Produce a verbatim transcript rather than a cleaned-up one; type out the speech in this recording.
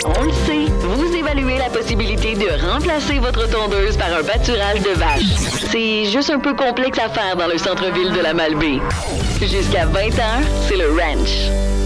On le sait, vous évaluez la possibilité de remplacer votre tondeuse par un pâturage de vaches. C'est juste un peu complexe à faire dans le centre-ville de la Malbaie. Jusqu'à vingt heures, c'est le ranch.